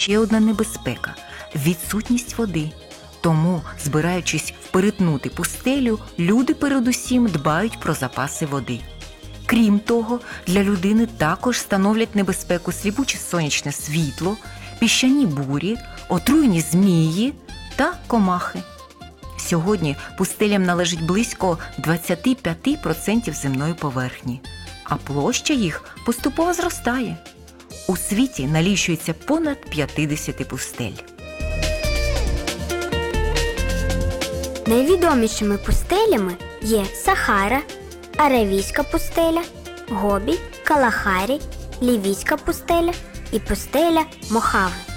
ще одна небезпека – відсутність води. Тому, збираючись перетнути пустелю, люди передусім дбають про запаси води. Крім того, для людини також становлять небезпеку сліпуче сонячне світло, піщані бурі, отруйні змії та комахи. Сьогодні пустелям належить близько 25% земної поверхні, а площа їх поступово зростає. У світі налічується понад 50 пустель. Найвідомішими пустелями є Сахара, Аравійська пустеля, Гобі, Калахарі, Лівійська пустеля і пустеля Мохави.